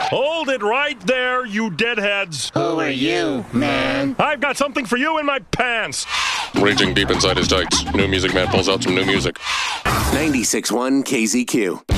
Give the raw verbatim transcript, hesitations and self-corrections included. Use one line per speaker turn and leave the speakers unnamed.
Hold it right there, you deadheads.
Who are you, man?
I've got something for you in my pants.
Raging deep inside his tights, New Music Man pulls out some new music.
ninety-six point one K Z Q.